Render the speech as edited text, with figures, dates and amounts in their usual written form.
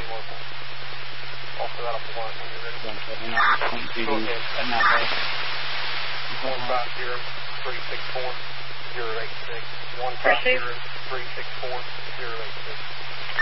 be local. I'll set that up for lunch when you're ready. Go ahead. 150-364-086. 150-364.